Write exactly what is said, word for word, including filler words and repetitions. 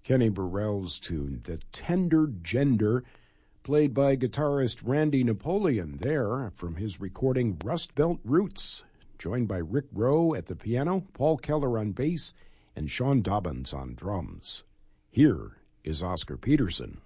Kenny Burrell's tune, The Tender Gender, played by guitarist Randy Napoleon there from his recording Rust Belt Roots, joined by Rick Rowe at the piano, Paul Keller on bass, and Sean Dobbins on drums. Here is Oscar Peterson.